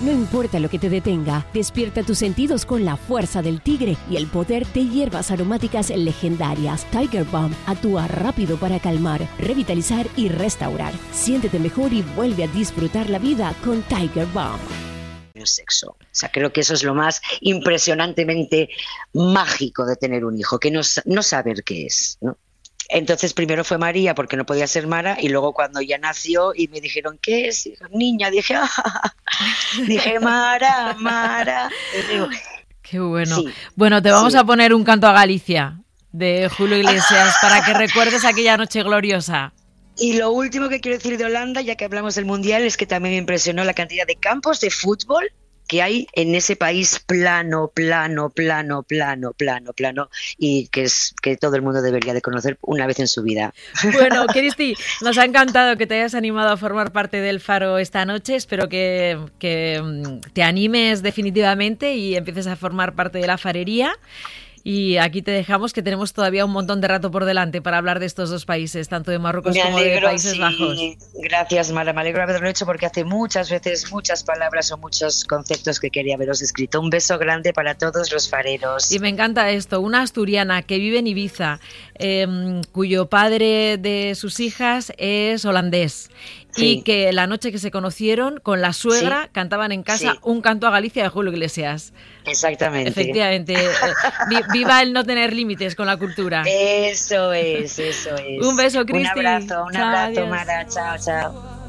No importa lo que te detenga, despierta tus sentidos con la fuerza del tigre y el poder de hierbas aromáticas legendarias. Tiger Balm actúa rápido para calmar, revitalizar y restaurar. Siéntete mejor y vuelve a disfrutar la vida con Tiger Balm. El sexo. O sea, creo que eso es lo más impresionantemente mágico de tener un hijo, que no saber qué es, ¿no? Entonces primero fue María porque no podía ser Mara, y luego cuando ya nació y me dijeron ¿qué es? Niña, dije dije Mara. Qué bueno. Sí, bueno, te vamos a poner un canto a Galicia de Julio Iglesias para que recuerdes aquella noche gloriosa. Y lo último que quiero decir de Holanda, ya que hablamos del Mundial, es que también me impresionó la cantidad de campos de fútbol que hay en ese país plano, y que todo el mundo debería de conocer una vez en su vida. Bueno, Cristi, nos ha encantado que te hayas animado a formar parte del Faro esta noche. Espero que te animes definitivamente y empieces a formar parte de la farería. Y aquí te dejamos, que tenemos todavía un montón de rato por delante para hablar de estos dos países, tanto de Marruecos como de Países Bajos. Gracias, Mara, me alegro de haberlo hecho, porque hace muchas veces muchas palabras o muchos conceptos que quería haberos escrito. Un beso grande para todos los fareros. Y me encanta esto, una asturiana que vive en Ibiza, cuyo padre de sus hijas es holandés. Sí. Y que la noche que se conocieron, con la suegra, cantaban en casa un canto a Galicia de Julio Iglesias. Exactamente. Efectivamente. Viva el no tener límites con la cultura. Eso es. Un beso, Cristi. Un abrazo, Mara. Chao, chao.